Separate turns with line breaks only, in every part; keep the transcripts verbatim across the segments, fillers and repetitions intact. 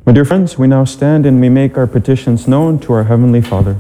My dear friends, we now stand and we make our petitions known to our Heavenly Father.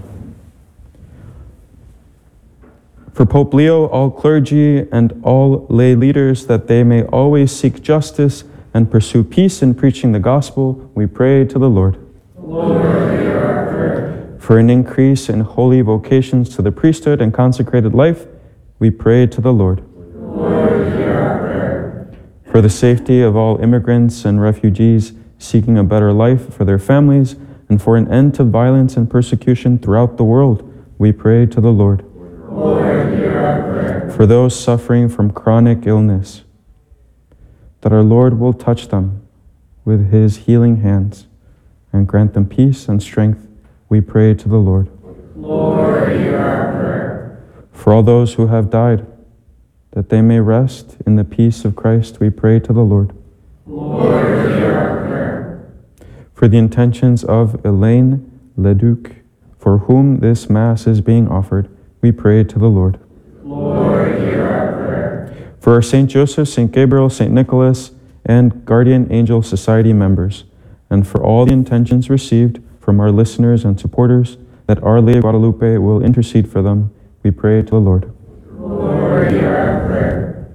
For Pope Leo, all clergy, and all lay leaders, that they may always seek justice and pursue peace in preaching the gospel, we pray to the Lord.
Lord, hear our prayer.
For an increase in holy vocations to the priesthood and consecrated life, we pray to the Lord.
Lord, hear our prayer.
For the safety of all immigrants and refugees seeking a better life for their families, and for an end to violence and persecution throughout the world, we pray to the Lord.
Lord, hear our prayer.
For those suffering from chronic illness, that our Lord will touch them with his healing hands and grant them peace and strength, we pray to the Lord.
Lord, hear our prayer.
For all those who have died, that they may rest in the peace of Christ, we pray to the Lord.
Lord, hear our prayer.
For the intentions of Elaine Leduc, for whom this Mass is being offered, we pray to the Lord.
Lord, hear our prayer.
For our Saint Joseph, Saint Gabriel, Saint Nicholas, and Guardian Angel Society members, and for all the intentions received from our listeners and supporters, that Our Lady of Guadalupe will intercede for them, we pray to the Lord.
Lord, hear our prayer.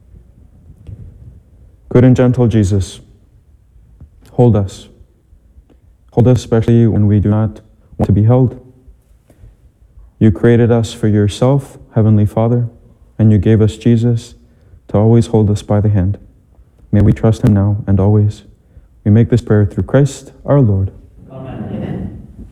Good and gentle Jesus, hold us. Hold us especially when we do not want to be held. You created us for yourself, Heavenly Father, and you gave us Jesus to always hold us by the hand. May we trust him now and always. We make this prayer through Christ our Lord.